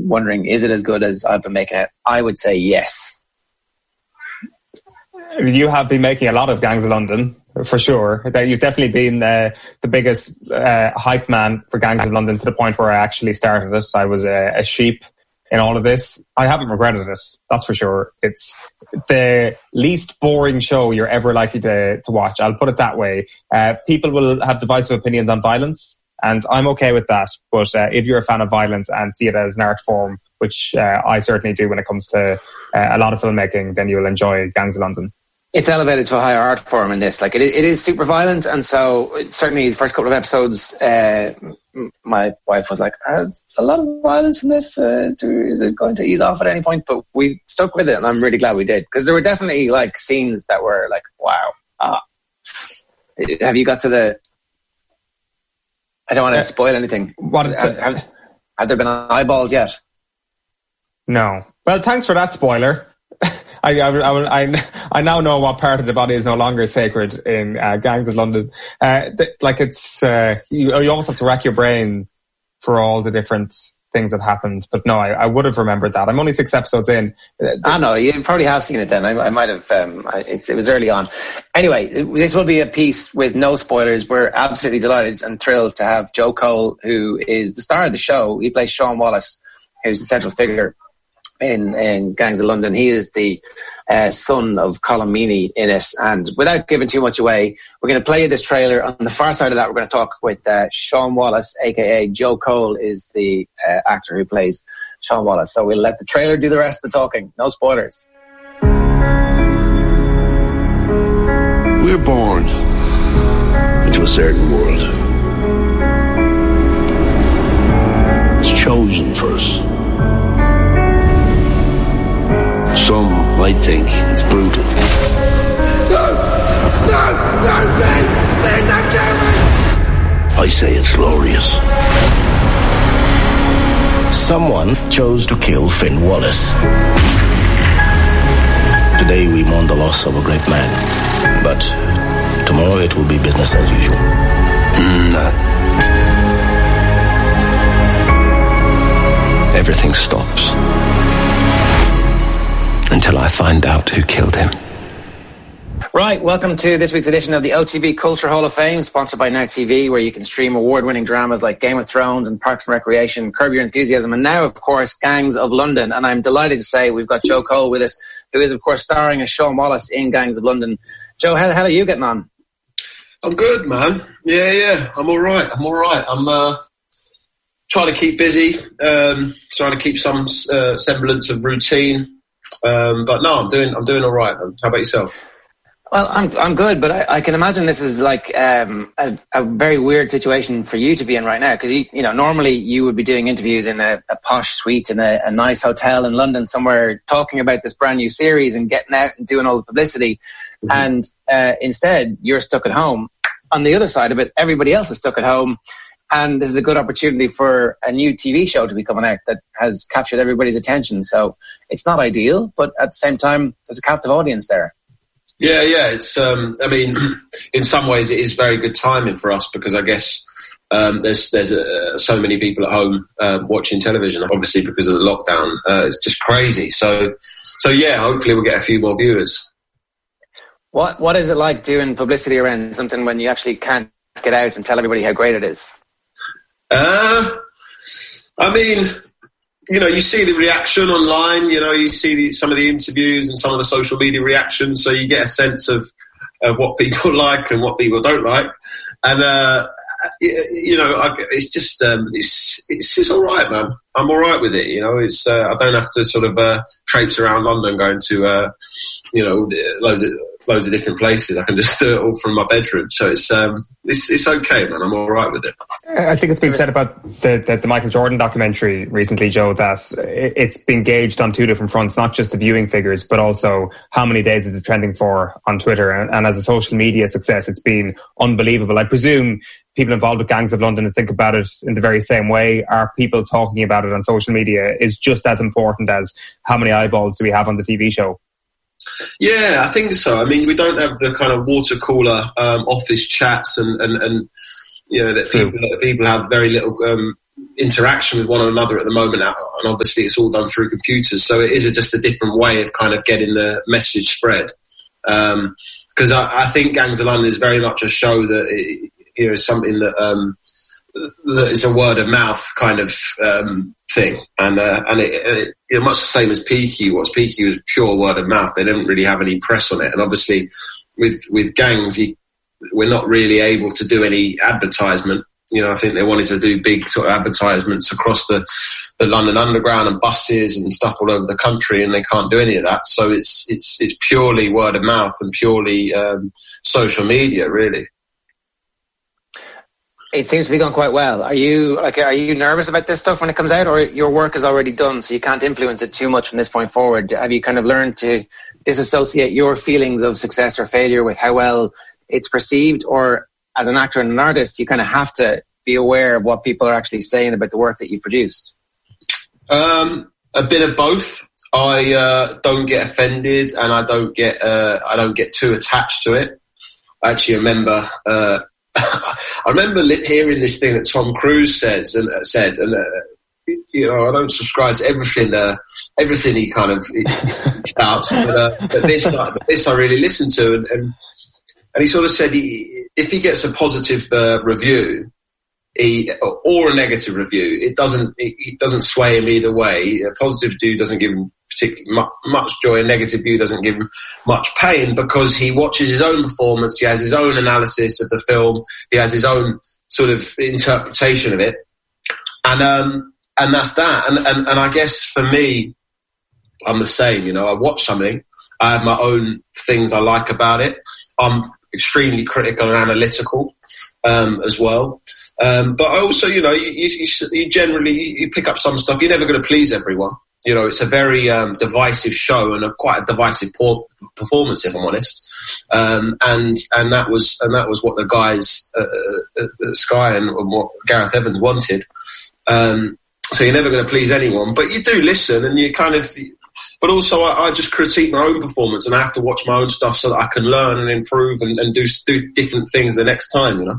wondering, is it as good as I've been making it? I would say yes. You have been making a lot of Gangs of London, for sure. You've definitely been the biggest hype man for Gangs of London, to the point where I actually started it. I was a sheep in all of this. I haven't regretted it, that's for sure. It's the least boring show you're ever likely to watch. I'll put it that way. People will have divisive opinions on violence, and I'm okay with that. But if you're a fan of violence and see it as an art form, which I certainly do when it comes to a lot of filmmaking, then you'll enjoy Gangs of London. It's elevated to a higher art form in this. Like it is super violent, and so certainly the first couple of episodes, my wife was like, "There's a lot of violence in this. Is it going to ease off at any point?" But we stuck with it, and I'm really glad we did, because there were definitely like scenes that were like, "Wow." Have you got to the? I don't want to spoil anything. Have there been eyeballs yet? No. Well, thanks for that spoiler. I now know what part of the body is no longer sacred in Gangs of London. You almost have to rack your brain for all the different things that happened. But no, I would have remembered that. I'm only 6 episodes in. I know, you probably have seen it then. I might have. It was early on. Anyway, this will be a piece with no spoilers. We're absolutely delighted and thrilled to have Joe Cole, who is the star of the show. He plays Sean Wallace, who's the central figure in Gangs of London. He is the son of Colm Meaney in it. And without giving too much away, we're going to play you this trailer. On the far side of that, we're going to talk with Sean Wallace, aka Joe Cole is the actor who plays Sean Wallace. So we'll let the trailer do the rest of the talking. No spoilers. We're born into a certain world. It's chosen for us. Some might think it's brutal. No, please don't kill me! I say it's glorious. Someone chose to kill Finn Wallace. Today we mourn the loss of a great man, but tomorrow it will be business as usual. No. Everything stops until I find out who killed him. Right, welcome to this week's edition of the OTB Culture Hall of Fame, sponsored by Now TV, where you can stream award-winning dramas like Game of Thrones and Parks and Recreation, Curb Your Enthusiasm, and now, of course, Gangs of London. And I'm delighted to say we've got Joe Cole with us, who is, of course, starring as Sean Wallace in Gangs of London. Joe, how the hell are you getting on? I'm good, man. Yeah, I'm all right. I'm trying to keep busy, trying to keep some semblance of routine. But no, I'm doing all right, man. How about yourself? Well, I'm good, but I can imagine this is like a very weird situation for you to be in right now, because you know normally you would be doing interviews in a posh suite in a nice hotel in London somewhere, talking about this brand new series and getting out and doing all the publicity, and instead you're stuck at home. On the other side of it, everybody else is stuck at home, and this is a good opportunity for a new TV show to be coming out that has captured everybody's attention. So it's not ideal, but at the same time, there's a captive audience there. Yeah. It's, I mean, in some ways it is very good timing for us, because I guess there's so many people at home watching television, obviously because of the lockdown. It's just crazy. So yeah, hopefully we'll get a few more viewers. What is it like doing publicity around something when you actually can't get out and tell everybody how great it is? I mean, you know, you see the reaction online, you know, you see some of the interviews and some of the social media reactions, so you get a sense of what people like and what people don't like. And, you know, it's just, it's all right, man. I'm all right with it, you know. It's I don't have to sort of traipse around London going to, you know, loads of different places. I can just do it all from my bedroom. So it's okay, man. I'm all right with it. I think it's been said about the Michael Jordan documentary recently, Joe, that it's been gauged on 2 different fronts, not just the viewing figures, but also how many days is it trending for on Twitter. And as a social media success, it's been unbelievable. I presume people involved with Gangs of London think about it in the very same way. Are people talking about it on social media is just as important as how many eyeballs do we have on the TV show? Yeah, I think so. I mean, we don't have the kind of water cooler office chats and you know that people have very little interaction with one another at the moment, and obviously it's all done through computers, so it is just a different way of kind of getting the message spread. Because I think Gangs of London is very much a show that is something that is a word of mouth kind of thing, and it much the same as Peaky was. Peaky was pure word of mouth. They didn't really have any press on it, and obviously with Gangs, we're not really able to do any advertisement. I think they wanted to do big sort of advertisements across the London Underground and buses and stuff all over the country, and they can't do any of that. So it's purely word of mouth and purely social media, really. It seems to be going quite well. Are you nervous about this stuff when it comes out, or your work is already done, so you can't influence it too much from this point forward? Have you kind of learned to disassociate your feelings of success or failure with how well it's perceived, or as an actor and an artist, you kind of have to be aware of what people are actually saying about the work that you've produced? A bit of both. I don't get offended, and I don't get too attached to it. I actually remember hearing this thing that Tom Cruise said, and I don't subscribe to everything he kind of shouts, but this I really listen to, and he sort of said if he gets a positive review or a negative review, it doesn't sway him either way. A positive review doesn't give him particularly much joy. A negative view doesn't give him much pain, because he watches his own performance. He has his own analysis of the film. He has his own sort of interpretation of it, and that's that. And I guess for me, I'm the same. I watch something. I have my own things I like about it. I'm extremely critical and analytical as well. But also, you generally pick up some stuff. You're never going to please everyone. It's a very divisive show and quite a divisive performance, if I'm honest. And that was what the guys at Sky and what Gareth Evans wanted. So you're never going to please anyone, but you do listen, and you kind of. But also, I just critique my own performance, and I have to watch my own stuff so that I can learn and improve and do different things the next time.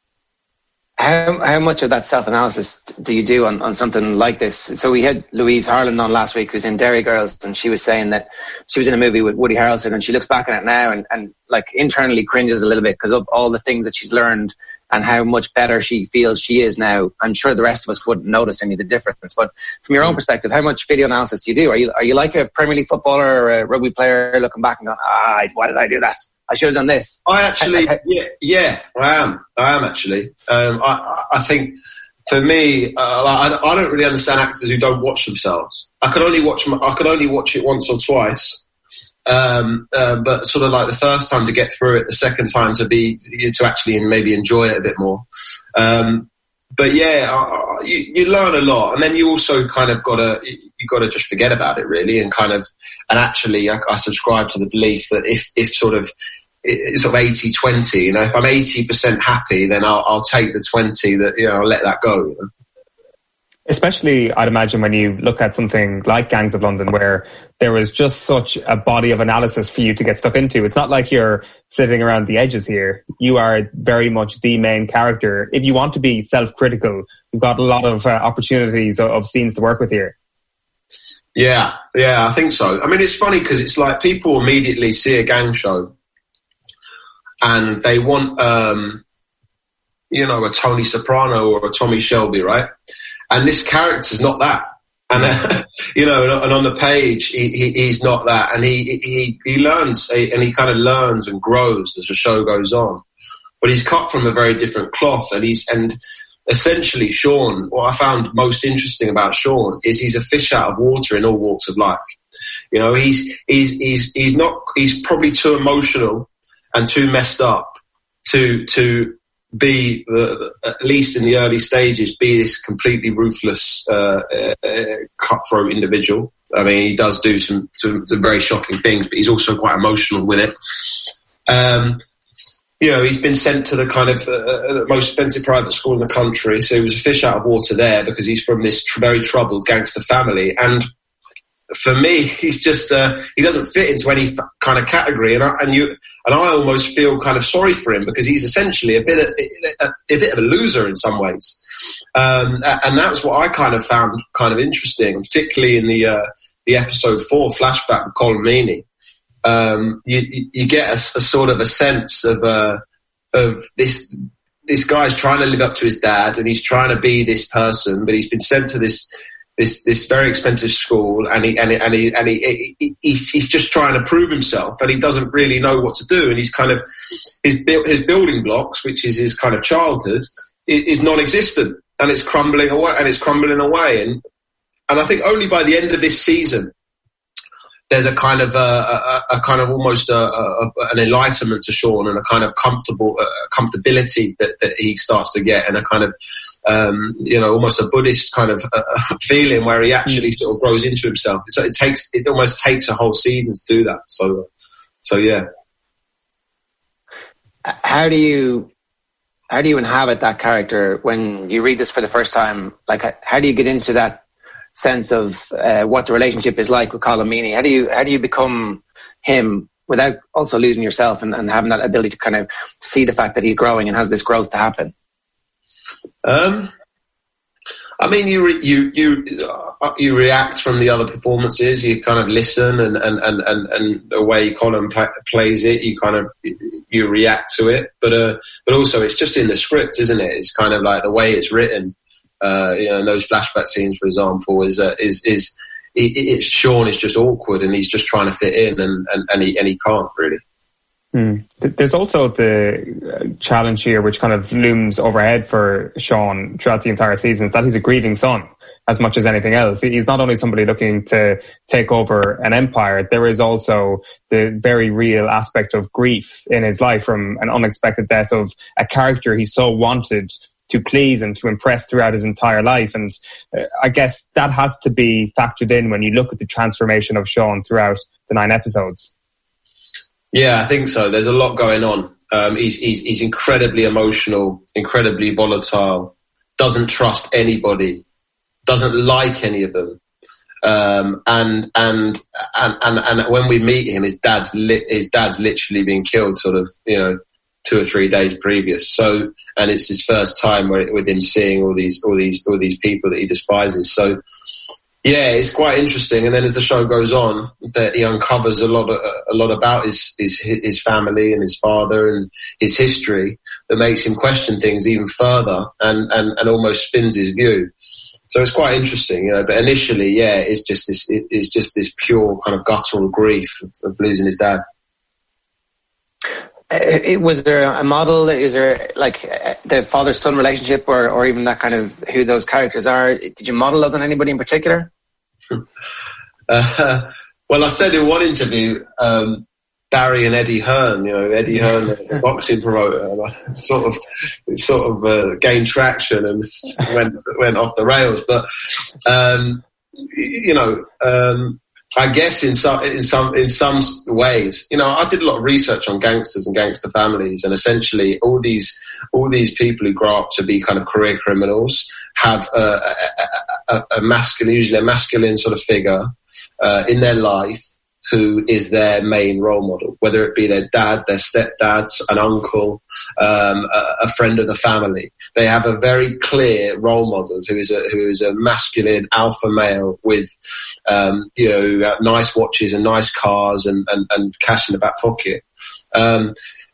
How much of that self-analysis do you do on something like this? So we had Louise Harland on last week, who's in Derry Girls, and she was saying that she was in a movie with Woody Harrelson, and she looks back on it now and like internally cringes a little bit because of all the things that she's learned and how much better she feels she is now. I'm sure the rest of us wouldn't notice any of the difference. But from your own perspective, how much video analysis do you do? Are you like a Premier League footballer or a rugby player looking back and going, why did I do that? I should have done this. I actually, I am actually. I think for me, I don't really understand actors who don't watch themselves. I could only watch it once or twice. But sort of like the first time to get through it, the second time to actually maybe enjoy it a bit more. But yeah, you learn a lot, and then you also kind of gotta just forget about it really, and actually I subscribe to the belief that if sort of 80-20, if I'm 80% happy, then I'll take the 20 that, I'll let that go. Especially, I'd imagine, when you look at something like Gangs of London, where there is just such a body of analysis for you to get stuck into. It's not like you're flitting around the edges here. You are very much the main character. If you want to be self-critical, you've got a lot of opportunities of scenes to work with here. Yeah, I think so. I mean, it's funny because it's like people immediately see a gang show and they want, a Tony Soprano or a Tommy Shelby, right? And this character's not that. And, and on the page, he's not that. And he learns, and he kind of learns and grows as the show goes on. But he's cut from a very different cloth. And essentially Sean, what I found most interesting about Sean is he's a fish out of water in all walks of life. He's probably too emotional and too messed up to be, at least in the early stages, be this completely ruthless, cutthroat individual. I mean, he does do some very shocking things, but he's also quite emotional with it. He's been sent to the kind of the most expensive private school in the country, so he was a fish out of water there because he's from this very troubled gangster family. And for me, he's just he doesn't fit into any kind of category, and I almost feel kind of sorry for him because he's essentially a bit of a loser in some ways. And that's what I kind of found kind of interesting, particularly in the episode 4 flashback with Colm Meaney. You get a sort of a sense of this guy's trying to live up to his dad, and he's trying to be this person, but he's been sent to this very expensive school, and he's just trying to prove himself, and he doesn't really know what to do, and he's kind of his building blocks, which is his kind of childhood, is non-existent, and it's crumbling away, and I think only by the end of this season there's a kind of almost an enlightenment to Sean, and a kind of comfortability that he starts to get, and a kind of almost a Buddhist kind of feeling where he actually sort of grows into himself. So it almost takes a whole season to do that. So yeah. How do you inhabit that character when you read this for the first time? Like, how do you get into that sense of what the relationship is like with Colm Meaney? How do you become him without also losing yourself and having that ability to kind of see the fact that he's growing and has this growth to happen? I mean, you react from the other performances. You kind of listen, and the way Colm plays it, you react to it. But also, it's just in the script, isn't it? It's kind of like the way it's written. Those flashback scenes, for example, Sean is just awkward, and he's just trying to fit in, and he can't really. There's also the challenge here, which kind of looms overhead for Sean throughout the entire season, is that he's a grieving son as much as anything else. He's not only somebody looking to take over an empire, there is also the very real aspect of grief in his life from an unexpected death of a character he so wanted to please and to impress throughout his entire life. And I guess that has to be factored in when you look at the transformation of Sean throughout the 9 episodes. Yeah, I think so. There's a lot going on. He's incredibly emotional, incredibly volatile, doesn't trust anybody, doesn't like any of them. And when we meet him, his dad's literally been killed sort of, 2 or 3 days previous. So, and it's his first time with him seeing all these people that he despises. So, yeah, it's quite interesting. And then as the show goes on, that he uncovers a lot about his family and his father and his history that makes him question things even further and almost spins his view. So it's quite interesting, But initially, yeah, it's just this pure kind of guttural grief of losing his dad. Was there a model? Is there like the father-son relationship, or even that kind of who those characters are? Did you model those on anybody in particular? Well, I said in one interview, Barry and Eddie Hearn. Eddie Hearn, the boxing promoter, sort of gained traction and went off the rails. But I guess in some ways, I did a lot of research on gangsters and gangster families, and essentially all these people who grow up to be kind of career criminals have usually a masculine sort of figure in their life who is their main role model, whether it be their dad, their stepdads, an uncle, a friend of the family. They have a very clear role model who is a masculine alpha male with, nice watches and nice cars and cash in the back pocket. I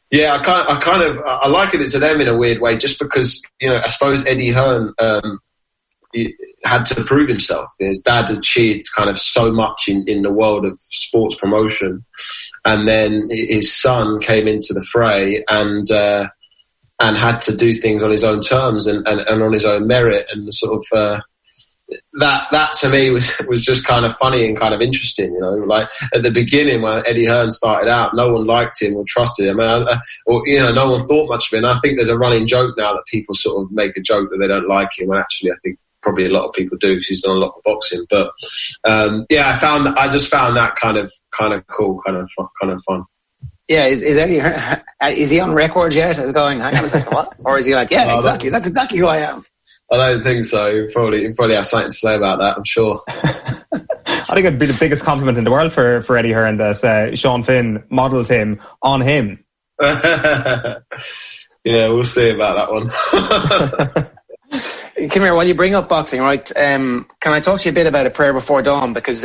liken it to them in a weird way, just because, I suppose Eddie Hearn, had to prove himself. His dad achieved kind of so much in the world of sports promotion, and then his son came into the fray and had to do things on his own terms and on his own merit, and sort of that to me was just kind of funny and kind of interesting. Like at the beginning when Eddie Hearn started out, no one liked him or trusted him, no one thought much of him. And I think there's a running joke now that people sort of make a joke that they don't like him, and actually I think probably a lot of people do, because he's done a lot of boxing. But I just found that kind of cool, kind of fun. Yeah, is Eddie? Is he on record yet? As going, hang on a second, what? Or is he like, yeah, exactly, that's exactly who I am? I don't think so. You probably have something to say about that, I'm sure. I think it'd be the biggest compliment in the world for Eddie Hearn that Sean Finn models him on him. Yeah, we'll see about that one. Come here, while you bring up boxing, right? Can I talk to you a bit about A Prayer Before Dawn? Because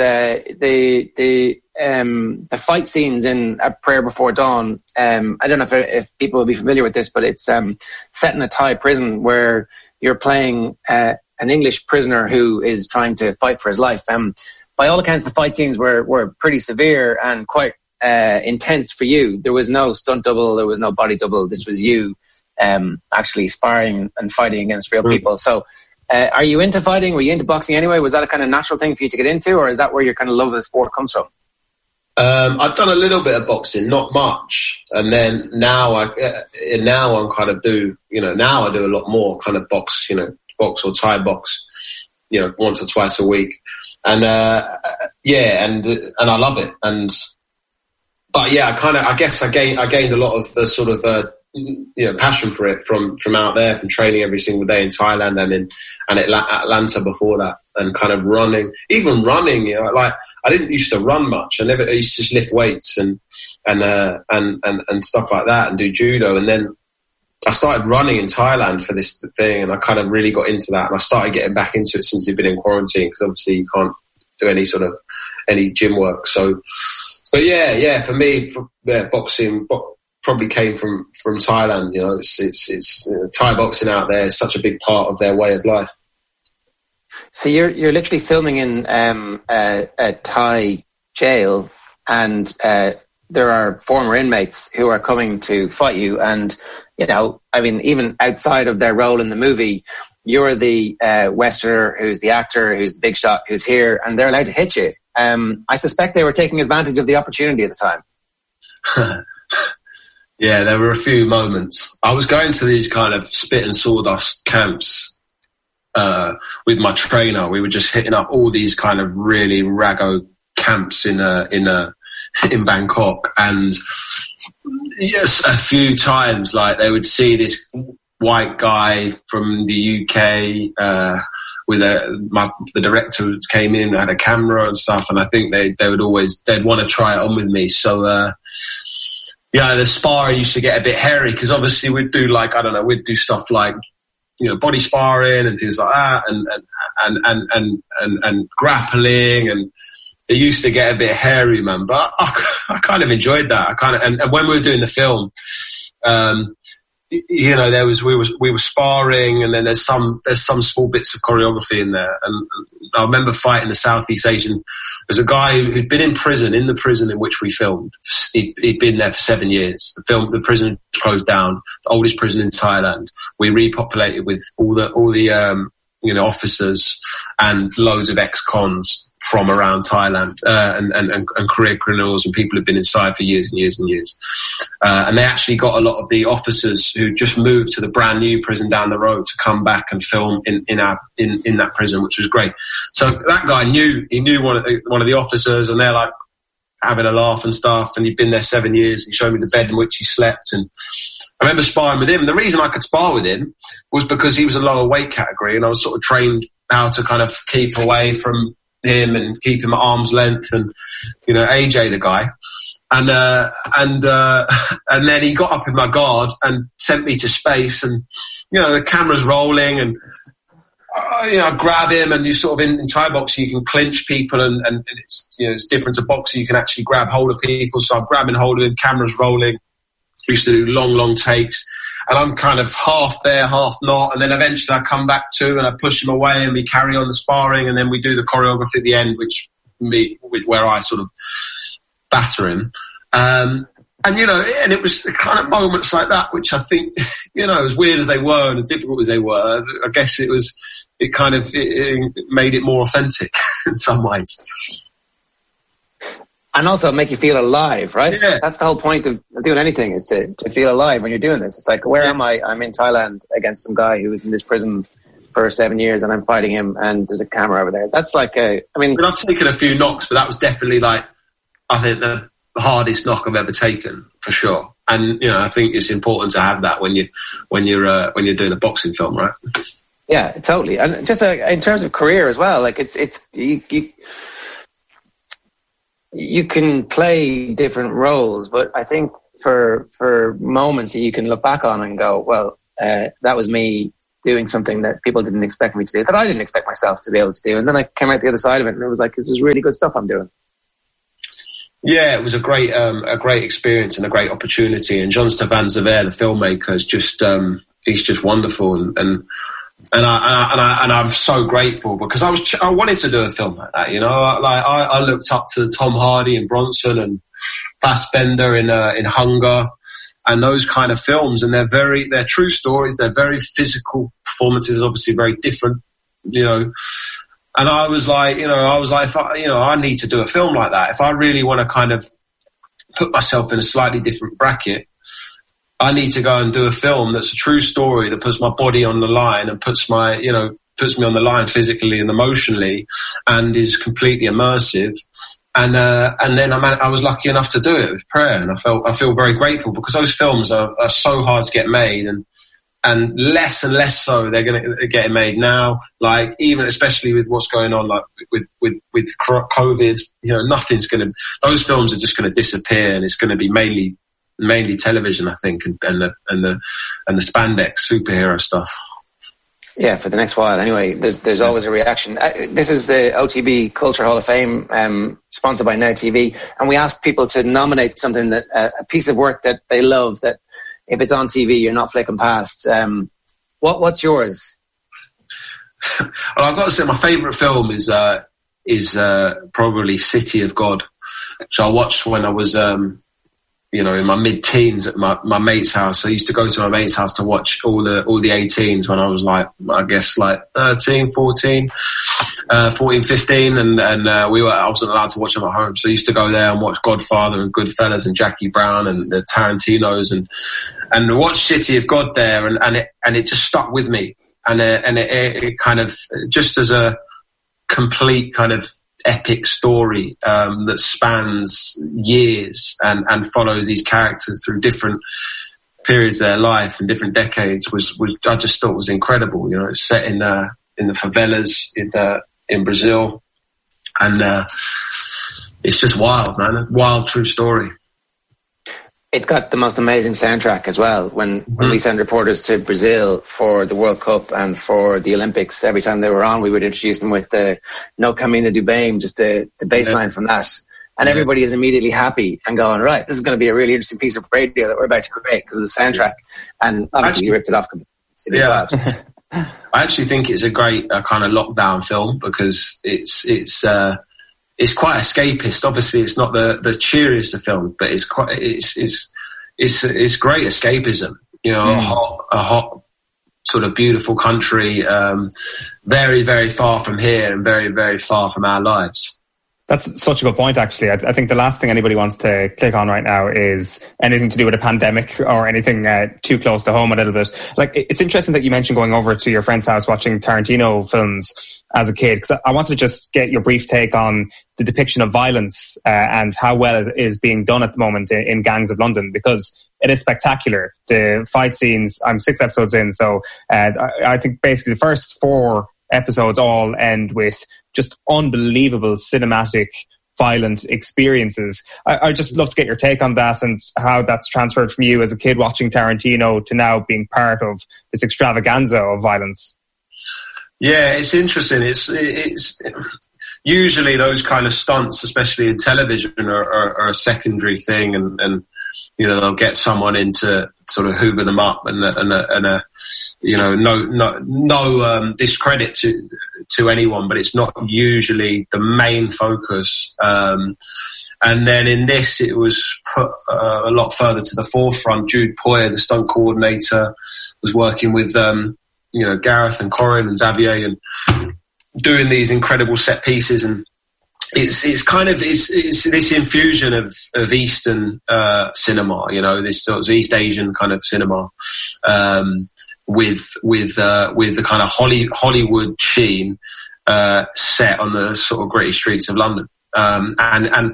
the fight scenes in A Prayer Before Dawn, I don't know if people will be familiar with this, but it's set in a Thai prison where you're playing an English prisoner who is trying to fight for his life. By all accounts, the fight scenes were pretty severe and quite intense for you. There was no stunt double, there was no body double. This was you actually sparring and fighting against real people. So are you into fighting? Were you into boxing anyway? Was that a kind of natural thing for you to get into, or is that where your kind of love of the sport comes from? I've done a little bit of boxing, not much, and then now I'm kind of now I do a lot more kind of box or Thai box, once or twice a week, and and I love it, but yeah, I guess I gained a lot of the sort of passion for it from out there, from training every single day in Thailand and Atlanta before that, and kind of running, like I didn't used to run much. I used to just lift weights and stuff like that and do judo. And then I started running in Thailand for this thing, and I kind of really got into that. And I started getting back into it since we've been in quarantine, because obviously you can't do any gym work. So, but yeah, for me, boxing probably came from Thailand. It's Thai boxing out there is such a big part of their way of life. So you're literally filming in a Thai jail, and there are former inmates who are coming to fight you. And even outside of their role in the movie, you're the Westerner who's the actor, who's the big shot, who's here, and they're allowed to hit you. I suspect they were taking advantage of the opportunity at the time. Yeah, there were a few moments. I was going to these kind of spit and sawdust camps with my trainer. We were just hitting up all these kind of really raggo camps in Bangkok, and yes, a few times like they would see this white guy from the UK with the director came in, had a camera and stuff, and I think they'd want to try it on with me. So the sparring used to get a bit hairy, because obviously we'd do we'd do stuff like body sparring and things like that, and grappling, and it used to get a bit hairy, man. But I kind of enjoyed that. And when we were doing the film, we were sparring, and then there's some small bits of choreography in there. And I remember fighting the Southeast Asian. There's a guy who'd been in the prison in which we filmed. He'd been there for 7 years. The prison closed down, the oldest prison in Thailand. We repopulated with all the officers and loads of ex-cons from around Thailand, and career criminals and people who've been inside for years and years and years. And they actually got a lot of the officers who just moved to the brand new prison down the road to come back and film in that prison, which was great. So that guy knew one of the officers, and they're like having a laugh and stuff. And he'd been there 7 years. He showed me the bed in which he slept, and I remember sparring with him. The reason I could spar with him was because he was a lower weight category, and I was sort of trained how to kind of keep away from him and keep him at arm's length, and AJ the guy, and then he got up in my guard and sent me to space, and the camera's rolling, and I grab him, and you sort of in Thai boxing you can clinch people, and it's different to boxing, you can actually grab hold of people. So I'm grabbing hold of him, camera's rolling. We used to do long takes, and I'm kind of half there, half not, and then eventually I come back to, and I push him away, and we carry on the sparring, and then we do the choreography at the end, where I sort of batter him, and it was the kind of moments like that which I think, as weird as they were and as difficult as they were, I guess it made it more authentic in some ways. And also make you feel alive, right? Yeah. That's the whole point of doing anything, is to feel alive when you're doing this. It's like, where am I? I'm in Thailand against some guy who was in this prison for 7 years, and I'm fighting him, and there's a camera over there. That's like I've taken a few knocks, but that was definitely I think the hardest knock I've ever taken, for sure. And, I think it's important to have that when you're doing a boxing film, right? Yeah, totally. And just in terms of career as well, like you can play different roles, but I think for moments you can look back on and go, well, that was me doing something that people didn't expect me to do, that I didn't expect myself to be able to do. And then I came out the other side of it and it was like, this is really good stuff I'm doing. Yeah, it was a great experience and a great opportunity. And John Stefan Zever, the filmmaker, is just he's just wonderful. And I'm so grateful because I wanted to do a film like that. You know, I looked up to Tom Hardy and Bronson and Fassbender in Hunger and those kind of films. And they're true stories. They're very physical performances, obviously very different, you know. And I was like, if I need to do a film like that. If I really want to kind of put myself in a slightly different bracket, I need to go and do a film that's a true story that puts my body on the line and puts me on the line physically and emotionally and is completely immersive. And then I was lucky enough to do it with Prayer. And I feel very grateful because those films are so hard to get made and less so they're going to get made now. Like even especially with what's going on, like with COVID, you know, those films are just going to disappear, and it's going to be mainly television, I think, and the spandex superhero stuff. Yeah, for the next while. Anyway, there's always a reaction. This is the OTB Culture Hall of Fame, sponsored by Now TV, and we ask people to nominate something that a piece of work that they love, that if it's on TV, you're not flicking past. What's yours? Well, I've got to say my favourite film is probably City of God, which I watched when I was, in my mid-teens at my mate's house. I used to go to my mate's house to watch all the 18s when I was like 13, 14, 15, and I wasn't allowed to watch them at home. So I used to go there and watch Godfather and Goodfellas and Jackie Brown and the Tarantinos and watch City of God there, and it just stuck with me, and it kind of just as a complete kind of epic story that spans years and follows these characters through different periods of their life and different decades was I just thought was incredible. You know, it's set in the favelas in Brazil, and it's just wild, man. A wild, true story. It's got the most amazing soundtrack as well. When we send reporters to Brazil for the World Cup and for the Olympics, every time they were on, we would introduce them with the No Caminho do Bem, just the bass line from that. And everybody is immediately happy and going, right, this is going to be a really interesting piece of radio that we're about to create because of the soundtrack. And obviously you ripped it off completely. Yeah. I actually think it's a great kind of lockdown film because it's quite escapist. Obviously, it's not the cheeriest of films, but it's great escapism. You know, a hot sort of beautiful country, very, very far from here and very, very far from our lives. That's such a good point, actually. I think the last thing anybody wants to click on right now is anything to do with a pandemic or anything too close to home a little bit. Like, it's interesting that you mentioned going over to your friend's house watching Tarantino films as a kid, because I wanted to just get your brief take on the depiction of violence and how well it is being done at the moment in Gangs of London, because it is spectacular. The fight scenes, I'm 6 episodes in, so I think basically the first 4 episodes all end with just unbelievable cinematic, violent experiences. I'd just love to get your take on that and how that's transferred from you as a kid watching Tarantino to now being part of this extravaganza of violence. Yeah, it's interesting. It's usually those kind of stunts, especially in television, are a secondary thing, and you know, they'll get someone in to sort of hoover them up, and you know, no discredit to anyone, but it's not usually the main focus. And then in this, it was put a lot further to the forefront. Jude Poyer, the stunt coordinator, was working with you know, Gareth and Corin and Xavier and doing these incredible set pieces, and it's kind of it's this infusion of Eastern cinema, you know, this sort of East Asian kind of cinema, with the kind of Hollywood sheen set on the sort of gritty streets of London, and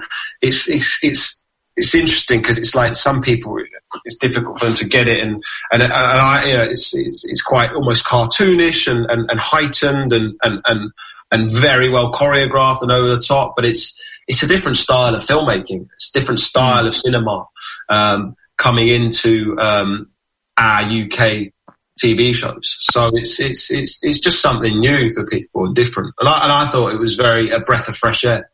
it's interesting because it's like some people, it's difficult for them to get it, and I, you know, it's quite almost cartoonish and heightened and very well choreographed and over the top, but it's a different style of filmmaking. It's a different style of cinema coming into our UK TV shows. So it's just something new for people and different. And I thought it was a breath of fresh air.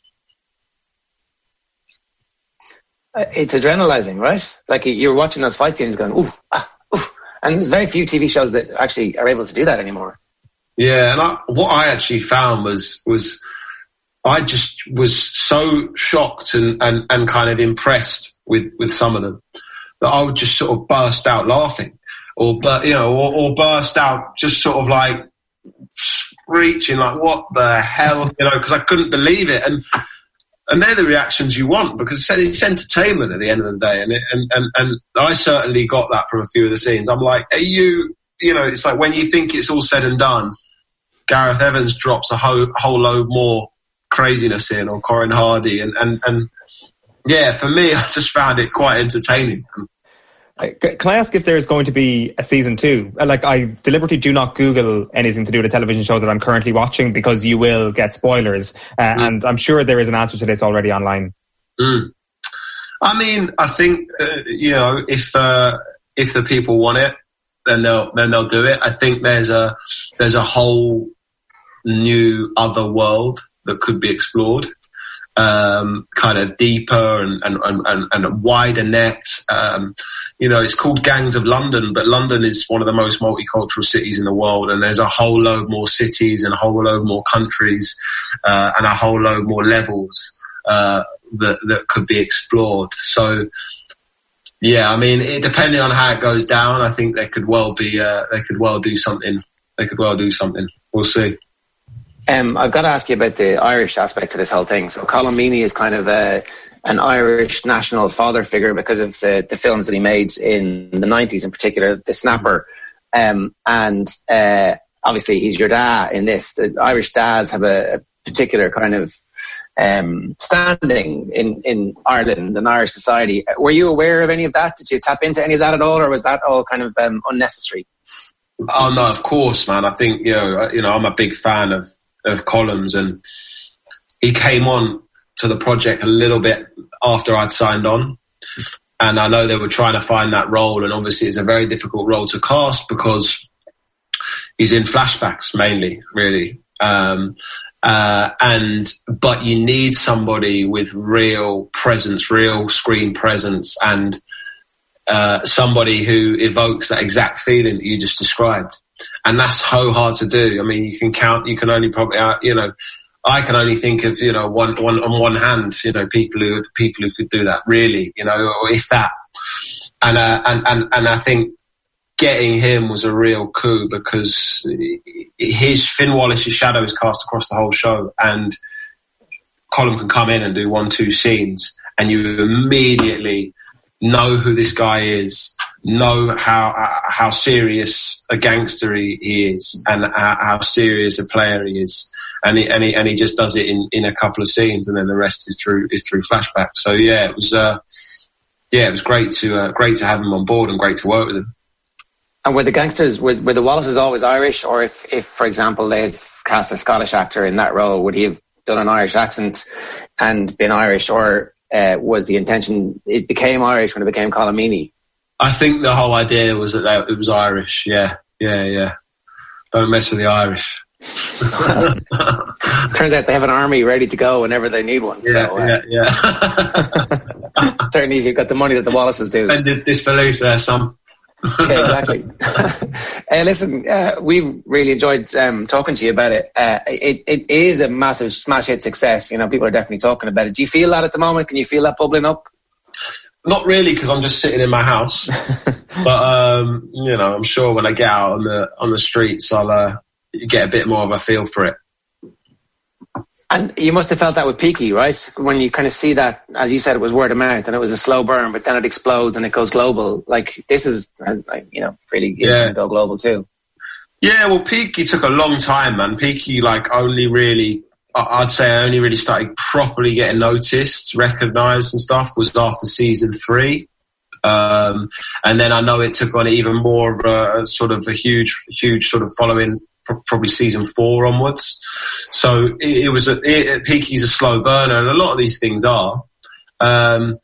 It's adrenalizing, right? Like you're watching those fight scenes going, ooh, ah, ooh. And there's very few TV shows that actually are able to do that anymore. Yeah, and what I actually found was I just was so shocked and kind of impressed with some of them that I would just sort of burst out laughing or burst out just sort of like screeching like, what the hell, because I couldn't believe it. And they're the reactions you want because it's entertainment at the end of the day. And I certainly got that from a few of the scenes. I'm like, are you, it's like when you think it's all said and done, Gareth Evans drops a whole load more craziness in, or Corin Hardy. And yeah, for me, I just found it quite entertaining. Can I ask if there's going to be a season 2? Like, I deliberately do not Google anything to do with a television show that I'm currently watching because you will get spoilers. And I'm sure there is an answer to this already online. I mean, I think, if the people want it, then they'll do it. I think there's a whole new other world that could be explored. Kind of deeper and a wider net. It's called Gangs of London, but London is one of the most multicultural cities in the world, and there's a whole load more cities and a whole load more countries and a whole load more levels that could be explored. So, yeah, I mean, depending on how it goes down, I think there could well be they could well do something. We'll see. I've got to ask you about the Irish aspect to this whole thing. So Colm Meaney is kind of an Irish national father figure because of the films that he made in the 90s, in particular, The Snapper. And obviously he's your dad in this. The Irish dads have a particular kind of standing in Ireland and Irish society. Were you aware of any of that? Did you tap into any of that at all, or was that all kind of unnecessary? Oh, no, of course, man. I think, I'm a big fan of Colm's, and he came on to the project a little bit after I'd signed on, and I know they were trying to find that role, and obviously it's a very difficult role to cast because he's in flashbacks mainly, really, but you need somebody with real presence, real screen presence, and somebody who evokes that exact feeling that you just described. And that's so hard to do. I mean, you can only probably, I can only think of, one on one hand, people who could do that, really, or if that. And I think getting him was a real coup because Finn Wallace's shadow is cast across the whole show, and Colm can come in and do 1-2 scenes, and you immediately know who this guy is, know how serious a gangster he is, and how serious a player he is, and he just does it in a couple of scenes, and then the rest is through flashbacks. So yeah, it was great to have him on board and great to work with him. And were the gangsters, were the Wallaces always Irish, or if for example they had cast a Scottish actor in that role, would he have done an Irish accent and been Irish, or was the intention it became Irish when it became Colm Meaney? I think the whole idea was that it was Irish. Yeah. Don't mess with the Irish. Turns out they have an army ready to go whenever they need one. Yeah. Certainly, if you've got the money that the Wallaces do. And disbelief there, some. Yeah, exactly. Listen, we've really enjoyed talking to you about it. It is a massive smash hit success. People are definitely talking about it. Do you feel that at the moment? Can you feel that bubbling up? Not really, because I'm just sitting in my house. But I'm sure when I get out on the streets, I'll get a bit more of a feel for it. And you must have felt that with Peaky, right? When you kind of see that, as you said, it was word of mouth and it was a slow burn, but then it explodes and it goes global. Like, this is, really is going to go global too. Yeah, well, Peaky took a long time, man. Peaky, only really started properly getting noticed, recognised and stuff was after season 3. And then I know it took on even more of a sort of a huge sort of following, probably season 4 onwards. So Peaky's a slow burner, and a lot of these things are.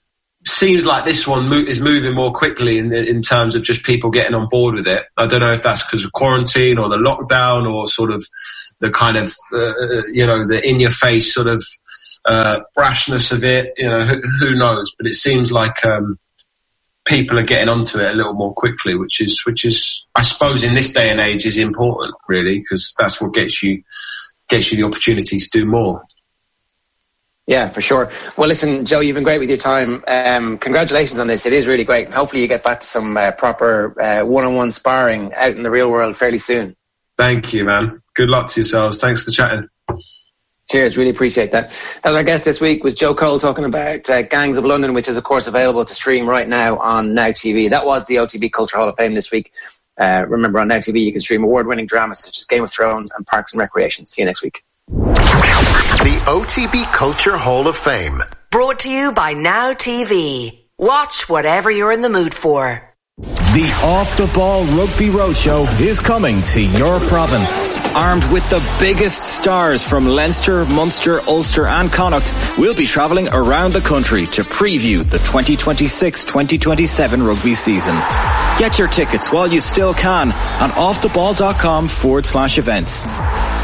seems like this one is moving more quickly in terms of just people getting on board with it. I don't know if that's because of quarantine or the lockdown or sort of the kind of, the in-your-face sort of brashness of it. Who knows? But it seems like people are getting onto it a little more quickly, which is, I suppose, in this day and age, is important, really, because that's what gets you the opportunity to do more. Yeah, for sure. Well, listen, Joe, you've been great with your time. Congratulations on this. It is really great. And hopefully you get back to some proper one-on-one sparring out in the real world fairly soon. Thank you, man. Good luck to yourselves. Thanks for chatting. Cheers. Really appreciate that. And our guest this week was Joe Cole, talking about Gangs of London, which is, of course, available to stream right now on Now TV. That was the OTB Culture Hall of Fame this week. Remember, on Now TV, you can stream award-winning dramas such as Game of Thrones and Parks and Recreation. See you next week. The OTB Culture Hall of Fame. Brought to you by Now TV. Watch whatever you're in the mood for. The Off the Ball Rugby Roadshow is coming to your province. Armed with the biggest stars from Leinster, Munster, Ulster and Connacht, we'll be travelling around the country to preview the 2026-2027 rugby season. Get your tickets while you still can on offtheball.com/events.